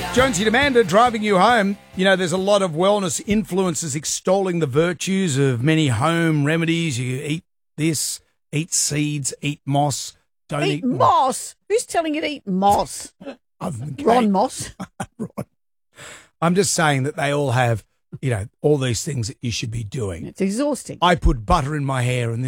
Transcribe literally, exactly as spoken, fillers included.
Jonesy and Amanda driving you home. You know, there's a lot of wellness influencers extolling the virtues of many home remedies. You eat this, eat seeds, eat moss. Don't eat, eat moss. Who's telling you to eat moss? Other than Ron Moss. Ron. I'm just saying that they all have, you know, all these things that you should be doing. It's exhausting. I put butter in my hair and